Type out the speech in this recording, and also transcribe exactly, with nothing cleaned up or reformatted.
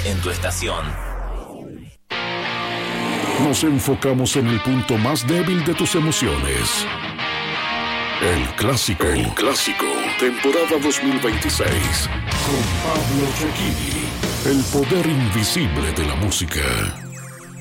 en tu estación. Nos enfocamos en el punto más débil de tus emociones. El clásico. El clásico. Temporada dos mil veintiséis. Con Pablo Cecchini. El poder invisible de la música.